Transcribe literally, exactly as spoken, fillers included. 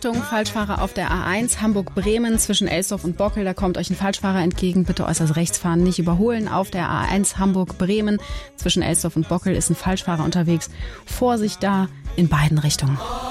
Achtung, Falschfahrer auf der A eins, Hamburg-Bremen zwischen Elsdorf und Bockel. Da kommt euch ein Falschfahrer entgegen. Bitte äußerst rechts fahren, nicht überholen. Auf der A eins Hamburg-Bremen zwischen Elsdorf und Bockel ist ein Falschfahrer unterwegs. Vorsicht da in beiden Richtungen.